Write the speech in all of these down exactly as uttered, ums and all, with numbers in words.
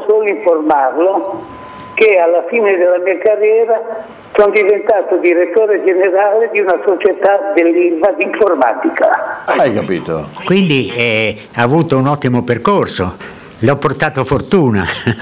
solo informarlo che alla fine della mia carriera sono diventato direttore generale di una società dell'Ilva di informatica. Hai capito? Quindi eh, ha avuto un ottimo percorso, le ho portato fortuna.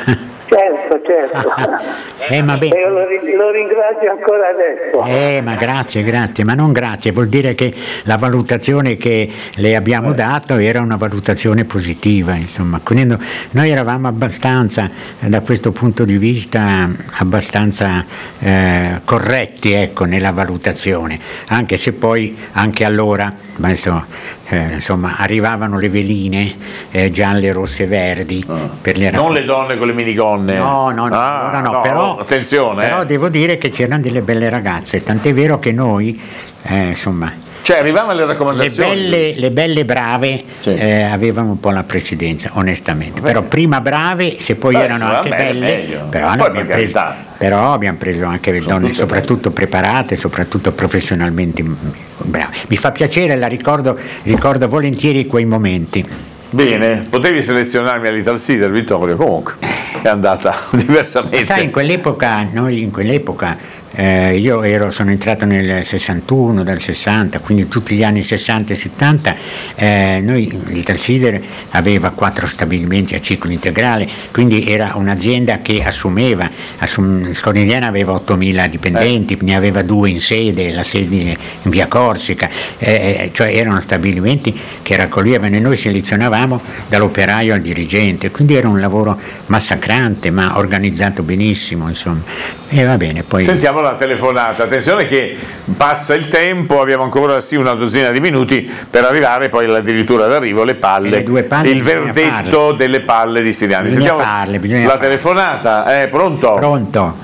Certo, certo. Eh, ma beh. E lo, lo ringrazio ancora adesso. Eh, ma grazie, grazie, ma non grazie, vuol dire che la valutazione che le abbiamo dato era una valutazione positiva, insomma. Quindi noi eravamo abbastanza, da questo punto di vista, abbastanza eh, corretti, ecco, nella valutazione, anche se poi, anche allora, ma insomma, eh, insomma arrivavano le veline eh, gialle, rosse, verdi. Ah. Per le non le donne con le minigonne. No, no, no, ah, allora no, no, però, attenzione. Però eh. devo dire che c'erano delle belle ragazze, tant'è vero che noi, eh, insomma, cioè arrivavano le le raccomandazioni. belle, le belle brave Sì. eh, avevano un po' la precedenza, onestamente. Però prima brave, se poi Beh, erano se va anche bene, belle, meglio. però, Poi, ne abbiamo per preso, carità. però abbiamo preso anche le Sono donne tutte soprattutto preparate, soprattutto professionalmente brave. Mi fa piacere, la ricordo, ricordo volentieri quei momenti. Bene, potevi selezionarmi all'Ital Cider, Vittorio, comunque è andata diversamente. Sai, in quell'epoca, noi in quell'epoca eh, io ero, sono entrato nel sessantuno, dal sessanta, quindi tutti gli anni sessanta e settanta, eh, noi l'Ital Cider aveva quattro stabilimenti a ciclo integrale, quindi era un'azienda che assumeva, assum, Scornigliana aveva ottomila dipendenti, eh. ne aveva due in sede, la sede in via Corsica, eh, cioè erano stabilimenti che raccoglievano e noi selezionavamo dall'operaio al dirigente, quindi era un lavoro massacrante ma organizzato benissimo, insomma. E va bene, poi sentiamo la telefonata, attenzione che passa il tempo, abbiamo ancora sì una dozzina di minuti per arrivare poi addirittura d'arrivo le palle, le due palle il verdetto farle. delle palle di Siriani. Bisogna Sentiamo farle, bisogna la farle. telefonata, è pronto? Pronto?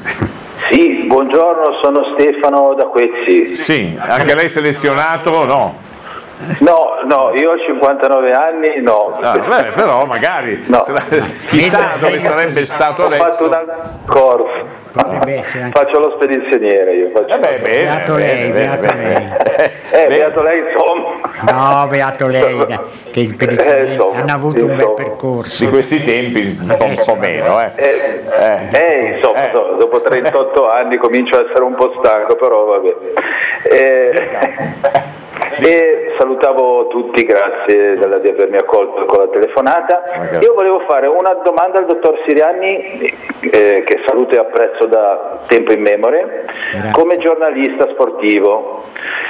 Sì, buongiorno, sono Stefano da Quezzi. Sì, anche lei selezionato o no? No, no, io ho cinquantanove anni, no. Ah, beh, però magari No. sarà- chissà dove sarebbe stato Ho adesso. fatto una corso. Potrebbe essere anche- Faccio lo spedizioniere io. Faccio Eh beh, bene, Beato bene, lei, bene, beato bene. lei. Eh, Bene. beato lei, insomma. No, beato lei, da- che i Eh, spedizionieri insomma, hanno avuto un bel insomma. percorso. Di questi tempi un po', un po' meno, eh. Eh, Eh. eh, insomma, Eh. no, dopo trentotto anni comincio a essere un po' stanco, però vabbè. Eh, E salutavo tutti, grazie della- di avermi accolto con la telefonata. Io volevo fare una domanda al dottor Siriani, eh, che saluto e apprezzo da tempo immemore, Grazie. come giornalista sportivo.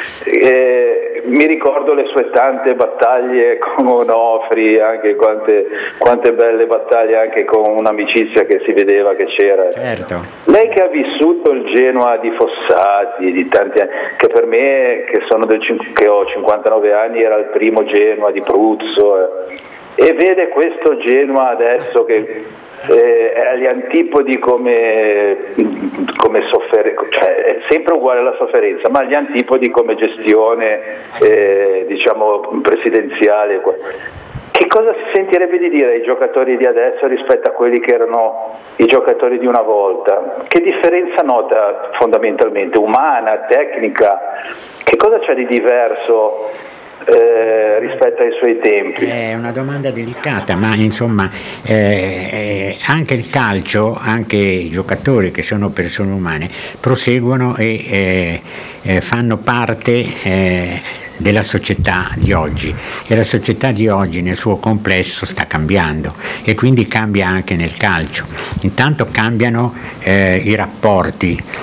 Eh, mi ricordo le sue tante battaglie con Onofri, anche quante, quante belle battaglie anche con un'amicizia che si vedeva che c'era. Certo. Lei che ha vissuto il Genoa di Fossati, di tanti anni, che per me, che, sono del, cin- che ho cinquantanove anni, era il primo Genoa di Pruzzo, eh, e vede questo Genoa adesso che eh, è agli antipodi come, come sofferenza, cioè è sempre uguale alla sofferenza, ma agli antipodi come gestione eh, diciamo presidenziale. Che cosa si sentirebbe di dire ai giocatori di adesso rispetto a quelli che erano i giocatori di una volta? Che differenza nota fondamentalmente? Umana, tecnica? Che cosa c'è di diverso eh, rispetto ai suoi tempi? È una domanda delicata, ma insomma eh, eh, anche il calcio, anche i giocatori che sono persone umane proseguono e eh, eh, fanno parte eh, della società di oggi, e la società di oggi nel suo complesso sta cambiando e quindi cambia anche nel calcio. Intanto cambiano eh, i rapporti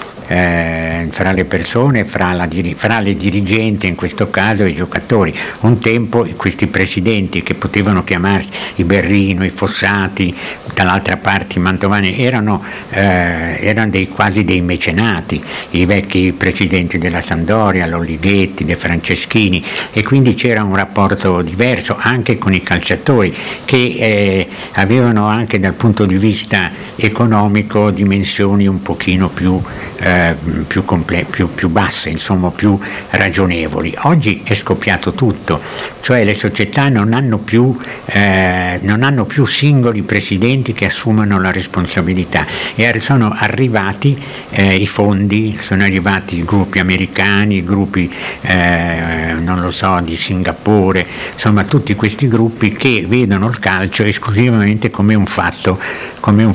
Eh, fra le persone, fra, la, fra le dirigenti in questo caso e i giocatori. Un tempo questi presidenti che potevano chiamarsi i Berrino, i Fossati, dall'altra parte i Mantovani, erano, eh, erano dei, quasi dei mecenati, i vecchi presidenti della Sampdoria, Lollighetti, De Franceschini, e quindi c'era un rapporto diverso anche con i calciatori che eh, avevano anche dal punto di vista economico dimensioni un pochino più eh, Più, comple- più, più basse, insomma più ragionevoli. Oggi è scoppiato tutto, cioè le società non hanno più, eh, non hanno più singoli presidenti che assumano la responsabilità, e sono arrivati eh, i fondi, sono arrivati i gruppi americani, i gruppi eh, non lo so di Singapore, insomma tutti questi gruppi che vedono il calcio esclusivamente come un fatto, come un